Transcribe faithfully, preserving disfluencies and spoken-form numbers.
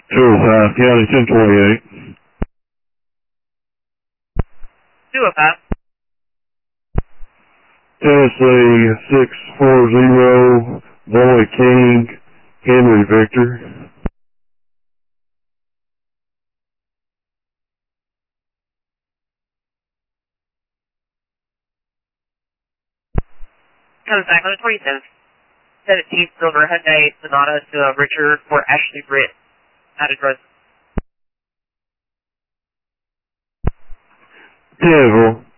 two oh five, County ten twenty-eight. two oh five. Tennessee six four zero, Boy King, Henry Victor. Comes back on the twenty-seventh. seventeenth Silver Hyundai Sonata to uh, Richard for Ashley Britt. At address. Danville